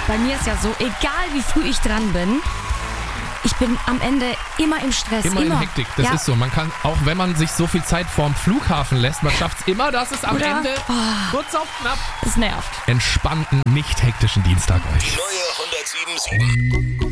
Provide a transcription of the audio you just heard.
bei mir ist ja so, egal wie früh ich dran bin, ich bin am Ende immer im Stress. Immer in Hektik, das ist so. Man kann, auch wenn man sich so viel Zeit vorm Flughafen lässt, man schafft es immer, dass es am Ende kurz auf knapp Es nervt. entspannten, nicht hektischen Dienstag euch. Neue 107.7